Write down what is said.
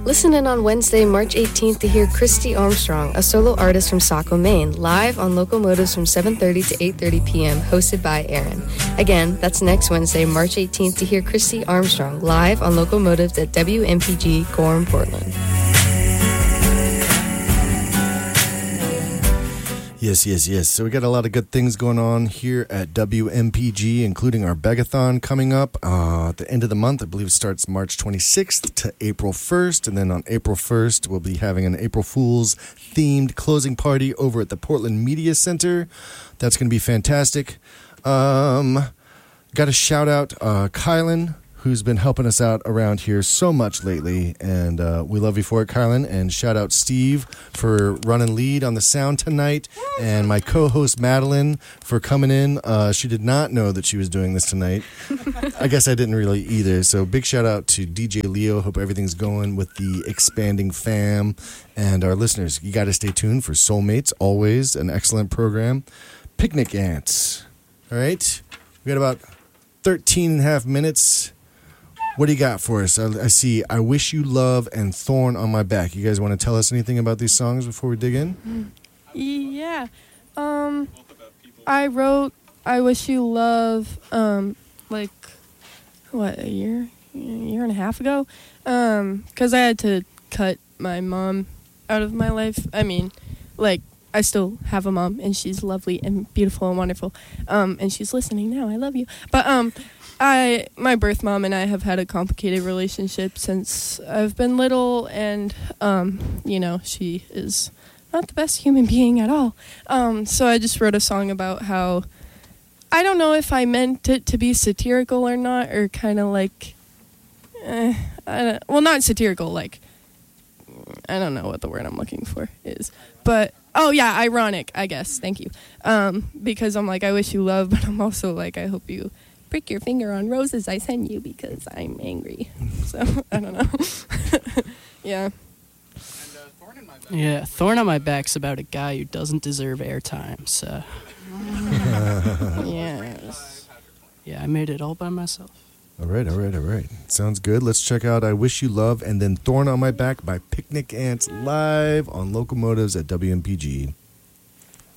Listen in on Wednesday, March 18th to hear Christy Armstrong, a solo artist from Saco, Maine, live on Locomotives from 7:30 to 8:30 p.m., hosted by Aaron. Again, that's next Wednesday, March 18th to hear Christy Armstrong, live on Locomotives at WMPG, Gorham, Portland. Yes. So we got a lot of good things going on here at WMPG, including our Begathon coming up at the end of the month. I believe it starts March 26th to April 1st. And then on April 1st, we'll be having an April Fool's themed closing party over at the Portland Media Center. That's going to be fantastic. Got to shout out Kylan, who's been helping us out around here so much lately, and we love you for it, Kylan. And shout out Steve for running lead on the sound tonight, and my co-host Madeline for coming in. She did not know that she was doing this tonight. I guess I didn't really either. So big shout out to DJ Leo. Hope everything's going with the expanding fam, and our listeners. You got to stay tuned for Soulmates, always an excellent program. Picnic Ants. All right, we got about 13 and a half minutes. What do you got for us? I see I Wish You Love and Thorn on My Back. You guys want to tell us anything about these songs before we dig in? Yeah. I wrote I Wish You Love a year and a half ago, because I had to cut my mom out of my life. I mean, I still have a mom, and she's lovely and beautiful and wonderful, and she's listening now. I love you. But my birth mom and I have had a complicated relationship since I've been little, and she is not the best human being at all. So I just wrote a song about how I don't know if I meant it to be satirical or not, or kind of not satirical, I don't know what the word I'm looking for is, but ironic, I guess. Thank you. Because I'm I wish you love, but I'm also I hope you prick your finger on roses I send you because I'm angry. So, I don't know. Yeah. Yeah, Thorn on My Back's about a guy who doesn't deserve airtime, so... Yes. Yeah, I made it all by myself. All right. Sounds good. Let's check out I Wish You Love and then Thorn on My Back by Picnic Ants live on Locomotives at WMPG.